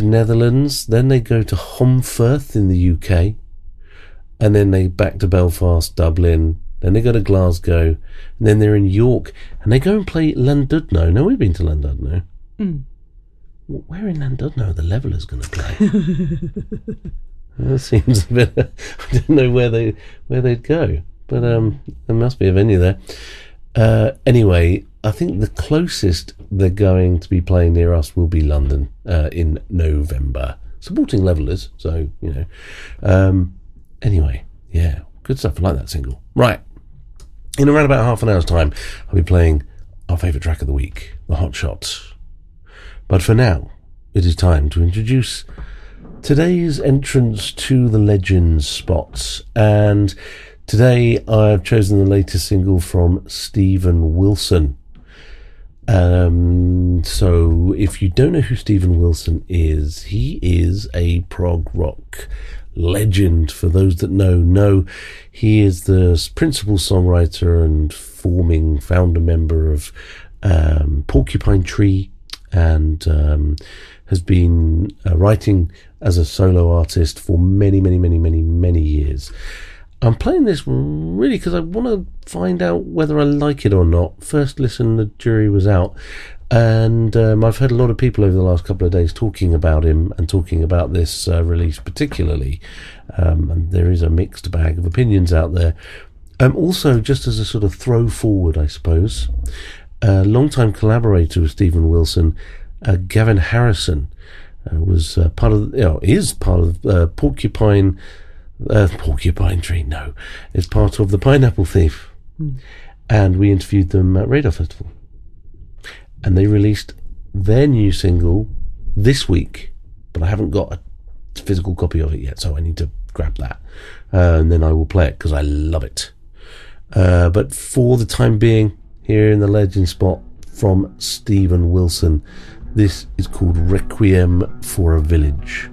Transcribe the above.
to Netherlands, then they go to Homfirth in the UK, and then they back to Belfast, Dublin, then they go to Glasgow, and then they're in York, and they go and play Llandudno. Now, we've been to Llandudno. Where in Llandudno are the Levellers going to play? That seems a bit... I don't know where they'd go, but there must be a venue there. Anyway, I think the closest they're going to be playing near us will be London in November, supporting Levellers. So, you know. Anyway, yeah, good stuff. I like that single. Right. In around about half an hour's time, I'll be playing our favourite track of the week, The Hot Shot. But for now, it is time to introduce today's entrance to the Legends spots. And today I've chosen the latest single from Steven Wilson. So if you don't know who Steven Wilson is, he is a prog rock legend. For those that know, he is the principal songwriter and founder member of Porcupine Tree, and has been writing as a solo artist for many years. I'm playing this really because I want to find out whether I like it or not. First listen, the jury was out, and I've heard a lot of people over the last couple of days talking about him and talking about this release particularly, and there is a mixed bag of opinions out there. Also, just as a sort of throw forward, I suppose, a long-time collaborator with Steven Wilson, Gavin Harrison, was is part of Porcupine Tree. No, it's part of the Pineapple Thief, and we interviewed them at Radar Festival, and they released their new single this week, but I haven't got a physical copy of it yet, so I need to grab that, and then I will play it because I love it. But for the time being, here in the Legend spot from Steven Wilson, this is called Requiem for a Village.